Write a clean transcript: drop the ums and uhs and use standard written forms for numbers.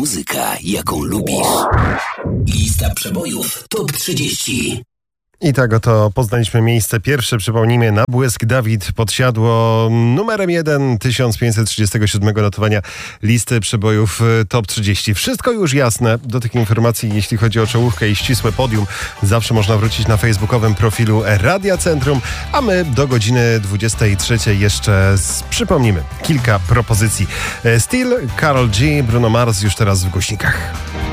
muzyka, jaką lubisz. Lista przebojów Top 30. I tak oto poznaliśmy miejsce pierwsze. Przypomnijmy, Na błysk Dawid Podsiadło numerem 1 1537 notowania listy przebojów Top 30. Wszystko już jasne. Do tych informacji, jeśli chodzi o czołówkę i ścisłe podium, zawsze można wrócić na facebookowym profilu Radia Centrum, a my do godziny 23 jeszcze przypomnimy kilka propozycji. Steel, Karol G, Bruno Mars już teraz w głośnikach.